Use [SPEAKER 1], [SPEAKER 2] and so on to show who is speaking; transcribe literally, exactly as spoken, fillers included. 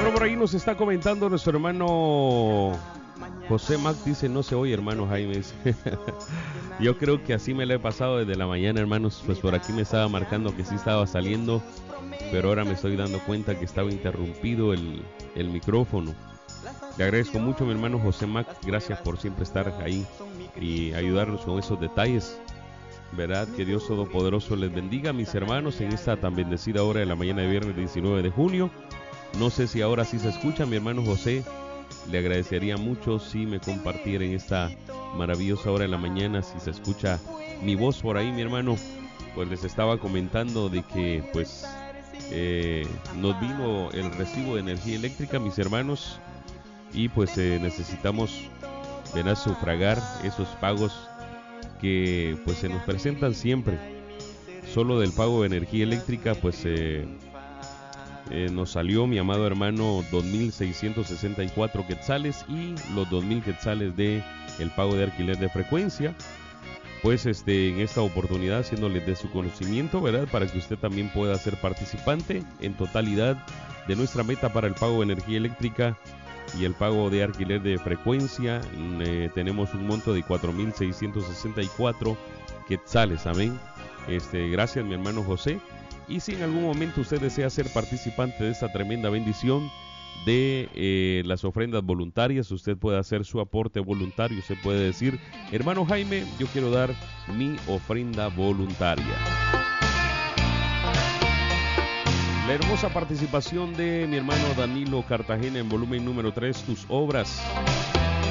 [SPEAKER 1] Bueno, por ahí nos está comentando nuestro hermano José Mac, dice, no se oye, hermano Jaime. Yo creo que así me la he pasado desde la mañana, hermanos. Pues por aquí me estaba marcando que sí estaba saliendo, pero ahora me estoy dando cuenta que estaba interrumpido el, el micrófono. Le agradezco mucho, mi hermano José Mac. Gracias por siempre estar ahí y ayudarnos con esos detalles. Verdad, que Dios Todopoderoso les bendiga, mis hermanos, en esta tan bendecida hora de la mañana de viernes diecinueve de junio. No sé si ahora sí se escucha, mi hermano José. Le agradecería mucho si me compartiera en esta maravillosa hora de la mañana, si se escucha mi voz por ahí, mi hermano. Pues les estaba comentando de que pues eh, nos vino el recibo de energía eléctrica, mis hermanos, y pues eh, necesitamos, ¿verdad?, sufragar esos pagos que pues se nos presentan siempre. Solo del pago de energía eléctrica pues eh, eh, nos salió, mi amado hermano, dos mil seiscientos sesenta y cuatro quetzales, y los dos mil quetzales de el pago de alquiler de frecuencia. Pues este en esta oportunidad, haciéndoles de su conocimiento, ¿verdad?, para que usted también pueda ser participante en totalidad de nuestra meta para el pago de energía eléctrica y el pago de alquiler de frecuencia. Eh, tenemos un monto de cuatro mil seiscientos sesenta y cuatro quetzales, amén. Este, gracias, mi hermano José. Y si en algún momento usted desea ser participante de esta tremenda bendición de eh, las ofrendas voluntarias, usted puede hacer su aporte voluntario. Usted puede decir, hermano Jaime, yo quiero dar mi ofrenda voluntaria. La hermosa participación de mi hermano Danilo Cartagena en volumen número tres, Tus Obras.